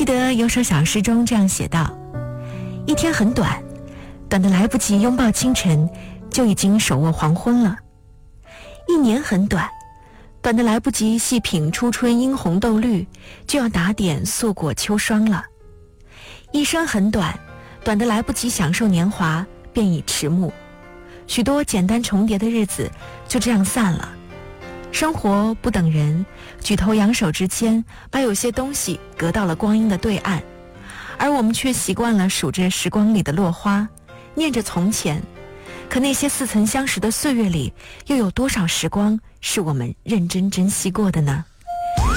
记得有首小诗中这样写道：一天很短，短得来不及拥抱清晨，就已经手握黄昏了。一年很短，短得来不及细品初春樱红豆绿，就要打点素裹秋霜了。一生很短，短得来不及享受年华，便已迟暮。许多简单重叠的日子就这样散了。生活不等人，举头扬手之间，把有些东西隔到了光阴的对岸，而我们却习惯了数着时光里的落花，念着从前。可那些似曾相识的岁月里，又有多少时光是我们认真珍惜过的呢？